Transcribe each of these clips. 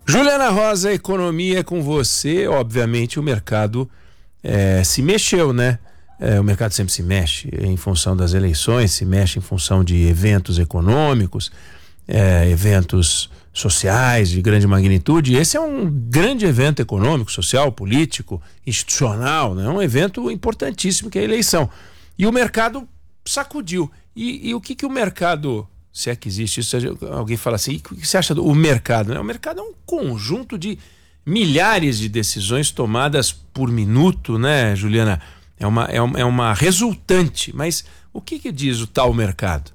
Juliana Rosa, economia com você. Obviamente o mercado se mexeu, né? O mercado sempre se mexe em função das eleições, se mexe em função de eventos econômicos, eventos sociais de grande magnitude. Esse é um grande evento econômico, social, político, institucional, né? Um evento importantíssimo que é a eleição. E o mercado sacudiu. E o que o mercado, se é que existe isso, alguém fala assim, o que você acha do mercado? Né? O mercado é um conjunto de milhares de decisões tomadas por minuto, né, Juliana? É uma resultante, mas o que diz o tal mercado?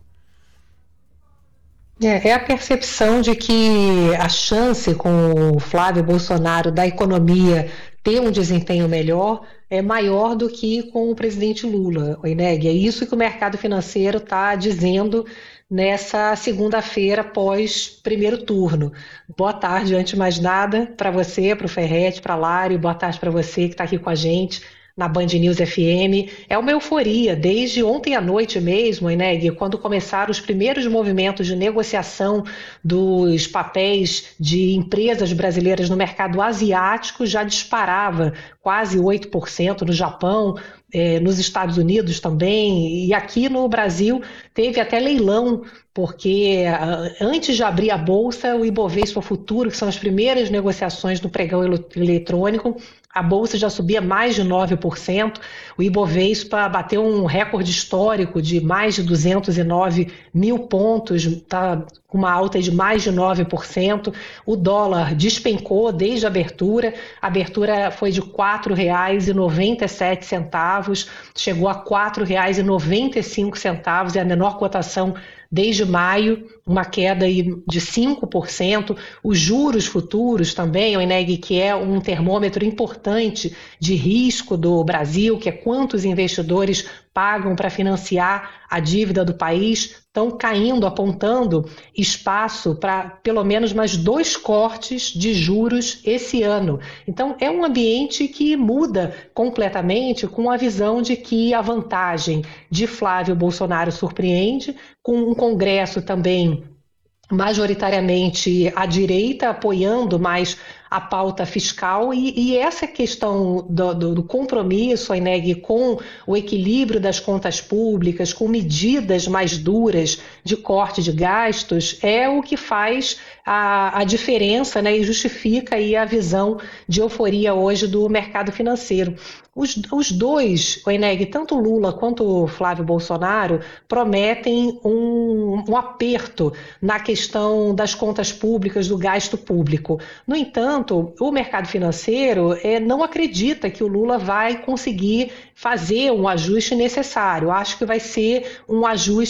É a percepção de que a chance com o Flávio Bolsonaro da economia ter um desempenho melhor é maior do que com o presidente Lula, Oineg. É isso que o mercado financeiro está dizendo nessa segunda-feira pós primeiro turno. Boa tarde, antes de mais nada, para você, para o Ferretti, para a Lari, boa tarde para você que está aqui com a gente na Band News FM. É uma euforia, desde ontem à noite mesmo, Eneg, quando começaram os primeiros movimentos de negociação dos papéis de empresas brasileiras no mercado asiático, já disparava quase 8% no Japão, nos Estados Unidos também, e aqui no Brasil teve até leilão, porque antes de abrir a Bolsa, o Ibovespa Futuro, que são as primeiras negociações do pregão eletrônico, a Bolsa já subia mais de 9%, o Ibovespa bateu um recorde histórico de mais de 209 mil pontos, está com uma alta de mais de 9%, o dólar despencou desde a abertura foi de R$ 4,97, chegou a R$ 4,95, é a menor cotação desde maio, uma queda de 5%. Os juros futuros também, o Eneg, que é um termômetro importante de risco do Brasil, que é quantos investidores pagam para financiar a dívida do país, estão caindo, apontando espaço para pelo menos mais 2 cortes de juros esse ano. Então, é um ambiente que muda completamente com a visão de que a vantagem de Flávio Bolsonaro surpreende, com um Congresso também majoritariamente à direita, apoiando mais a pauta fiscal e essa questão do compromisso, Eneg, com o equilíbrio das contas públicas, com medidas mais duras de corte de gastos, é o que faz a diferença, né, e justifica aí a visão de euforia hoje do mercado financeiro. Os dois, o Eneg, tanto Lula quanto o Flávio Bolsonaro, prometem um aperto na questão das contas públicas, do gasto público. No entanto, o mercado financeiro não acredita que o Lula vai conseguir fazer um ajuste necessário. Acho que vai ser um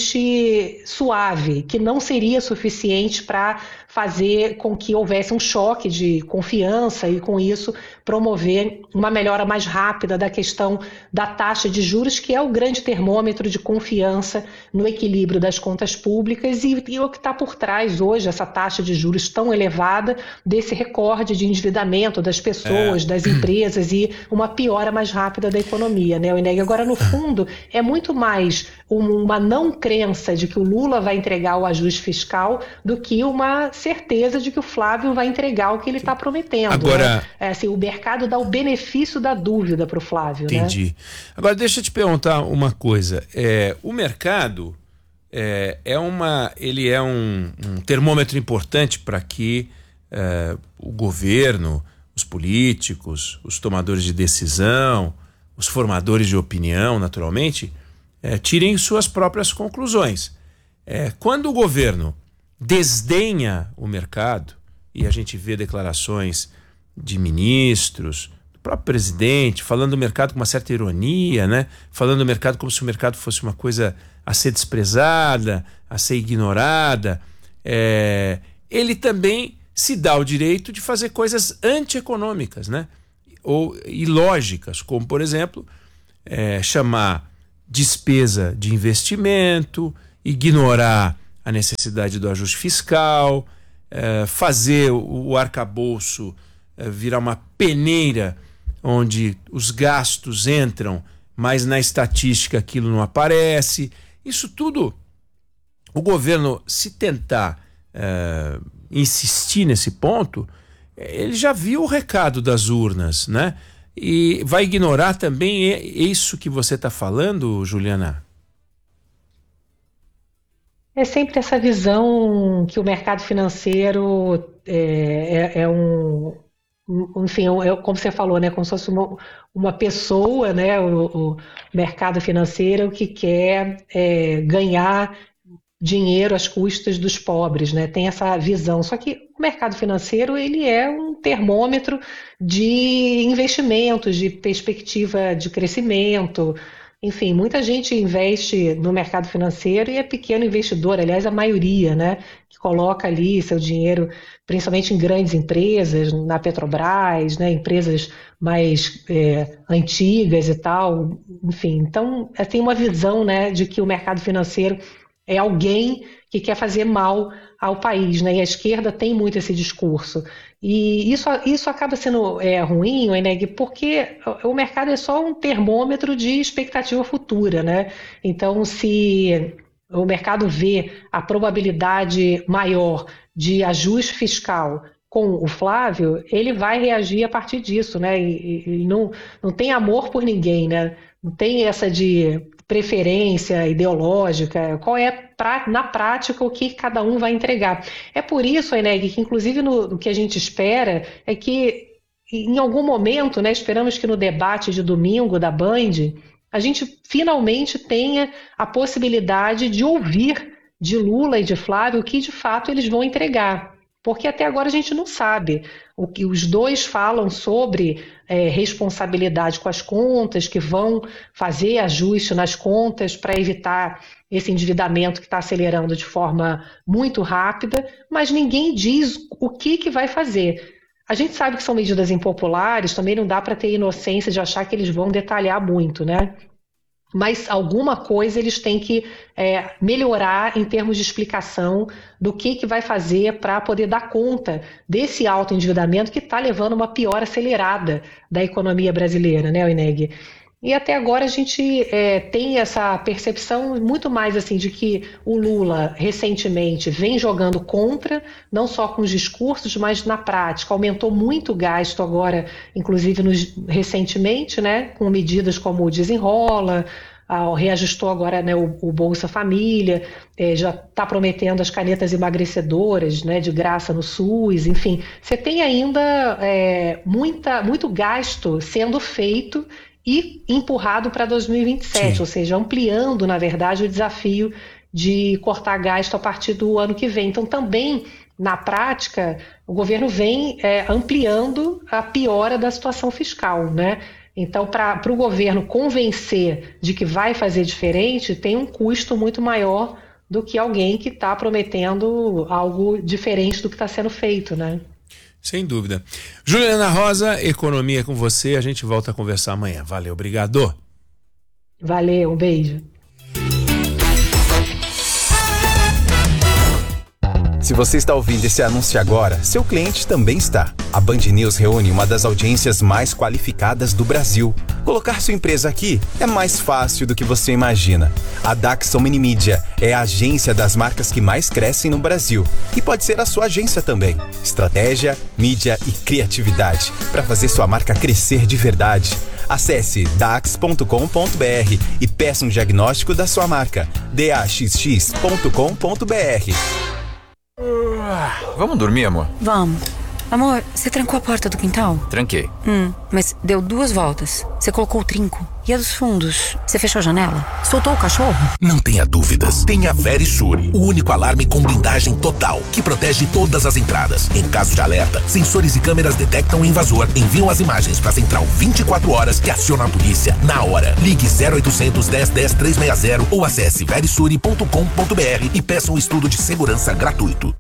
ajuste suave, que não seria suficiente para fazer com que houvesse um choque de confiança e, com isso, promover uma melhora mais rápida da questão da taxa de juros, que é o grande termômetro de confiança no equilíbrio das contas públicas e o que está por trás hoje, essa taxa de juros tão elevada, desse recorde de endividamento das pessoas, das empresas e uma piora mais rápida da economia, né, Eneg? Agora, no fundo, é muito mais uma não crença de que o Lula vai entregar o ajuste fiscal do que uma certeza de que o Flávio vai entregar o que ele está prometendo. Agora, né? Assim, o mercado dá o benefício da dúvida para o Flávio. Entendi. Né? Agora, deixa eu te perguntar uma coisa. O mercado ele é um termômetro importante para que o governo, os políticos, os tomadores de decisão, os formadores de opinião, naturalmente, tirem suas próprias conclusões. Quando o governo desdenha o mercado, e a gente vê declarações de ministros, do próprio presidente, falando do mercado com uma certa ironia, né? Falando do mercado como se o mercado fosse uma coisa a ser desprezada, a ser ignorada, ele também se dá o direito de fazer coisas antieconômicas, né? Ou ilógicas, como, por exemplo, chamar despesa de investimento, ignorar a necessidade do ajuste fiscal, fazer o arcabouço virar uma peneira onde os gastos entram, mas na estatística aquilo não aparece. Isso tudo, o governo, se tentar insistir nesse ponto, ele já viu o recado das urnas, né? E vai ignorar também isso que você está falando, Juliana? É sempre essa visão que o mercado financeiro enfim, como você falou, né, como se fosse uma pessoa, né, o mercado financeiro que quer ganhar dinheiro às custas dos pobres, né? Tem essa visão. Só que o mercado financeiro, ele é um termômetro de investimentos, de perspectiva de crescimento. Enfim, muita gente investe no mercado financeiro e é pequeno investidor, aliás, a maioria, né? Que coloca ali seu dinheiro, principalmente em grandes empresas, na Petrobras, né? Empresas mais antigas e tal. Enfim, então tem uma visão, né, de que o mercado financeiro é alguém que quer fazer mal ao país, né? E a esquerda tem muito esse discurso. E isso acaba sendo ruim, Eneg, porque o mercado é só um termômetro de expectativa futura, né? Então, se o mercado vê a probabilidade maior de ajuste fiscal com o Flávio, ele vai reagir a partir disso, né? E não tem amor por ninguém, né? Não tem essa de preferência ideológica, qual é na prática o que cada um vai entregar. É por isso, Eneg, que inclusive no que a gente espera é que em algum momento, né, esperamos que no debate de domingo da Band, a gente finalmente tenha a possibilidade de ouvir de Lula e de Flávio o que de fato eles vão entregar. Porque até agora a gente não sabe. O que os dois falam sobre responsabilidade com as contas, que vão fazer ajuste nas contas para evitar esse endividamento que está acelerando de forma muito rápida, mas ninguém diz o que vai fazer. A gente sabe que são medidas impopulares, também não dá para ter inocência de achar que eles vão detalhar muito, né? Mas alguma coisa eles têm que melhorar em termos de explicação do que vai fazer para poder dar conta desse alto endividamento que está levando a uma piora acelerada da economia brasileira, né, Eneg? E até agora a gente tem essa percepção muito mais assim de que o Lula recentemente vem jogando contra, não só com os discursos, mas na prática. Aumentou muito o gasto agora, inclusive recentemente, né, com medidas como o Desenrola, reajustou agora, né, o Bolsa Família, já está prometendo as canetas emagrecedoras, né, de graça no SUS, enfim. Você tem ainda muito gasto sendo feito e empurrado para 2027, Sim. Ou seja, ampliando, na verdade, o desafio de cortar gasto a partir do ano que vem. Então, também, na prática, o governo vem ampliando a piora da situação fiscal, né? Então, para o governo convencer de que vai fazer diferente, tem um custo muito maior do que alguém que está prometendo algo diferente do que está sendo feito, né? Sem dúvida. Juliana Rosa, Economia com você. A gente volta a conversar amanhã. Valeu, obrigado. Valeu, um beijo. Se você está ouvindo esse anúncio agora, seu cliente também está. A Band News reúne uma das audiências mais qualificadas do Brasil. Colocar sua empresa aqui é mais fácil do que você imagina. A Daxon Mini-Mídia é a agência das marcas que mais crescem no Brasil. E pode ser a sua agência também. Estratégia, mídia e criatividade para fazer sua marca crescer de verdade. Acesse dax.com.br e peça um diagnóstico da sua marca. daxx.com.br. Vamos dormir, amor? Vamos. Amor, você trancou a porta do quintal? Tranquei. Mas deu 2 voltas. Você colocou o trinco. E a dos fundos? Você fechou a janela? Soltou o cachorro? Não tenha dúvidas. Tenha Verisure, o único alarme com blindagem total, que protege todas as entradas. Em caso de alerta, sensores e câmeras detectam o invasor, enviam as imagens para a central 24 horas que aciona a polícia na hora. Ligue 0800 10 10 360 ou acesse verisure.com.br e peça um estudo de segurança gratuito.